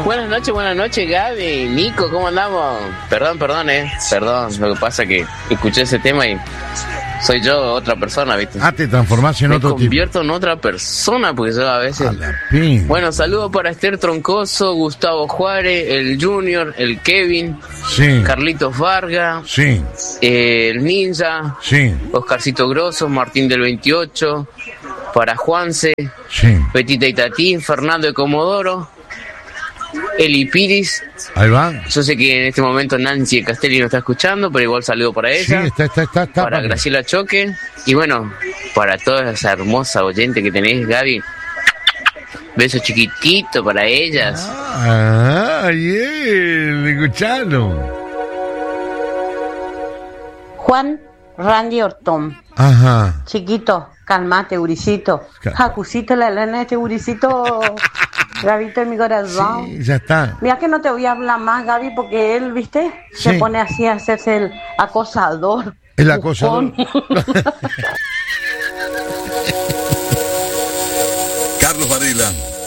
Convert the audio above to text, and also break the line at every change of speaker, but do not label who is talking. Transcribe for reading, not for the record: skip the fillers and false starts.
Buenas noches, Gaby, Nico, ¿cómo andamos? Perdón, lo que pasa que escuché ese tema y soy yo otra persona, ¿viste?
Te transformás en otro tipo.
Me convierto en otra persona porque yo a veces... Bueno, saludos para Esther Troncoso, Gustavo Juárez, el Junior, el Kevin,
sí,
Carlitos Vargas,
sí,
el Ninja,
sí,
Oscarcito Grosso, Martín del 28, para Juanse,
sí,
Petita y Tatín, Fernando de Comodoro, Eli Piris.
Ahí va.
Yo sé que en este momento Nancy de Castelli no está escuchando, pero igual saludo para ella.
Sí, está.
Para Graciela Choque. Y bueno, para toda esa hermosa oyente que tenés, Gaby. Beso chiquitito para ellas.
Bien, escuchalo.
Juan Randy Ortón.
Ajá.
Chiquito, calmate, Uricito. Jacusito, la lana de este Uricito. Gabito en mi corazón.
Sí, ya está.
Mira que no te voy a hablar más, Gaby, porque él, ¿viste?
Sí.
Se pone así a hacerse el acosador.
El acosador.
Carlos Varela.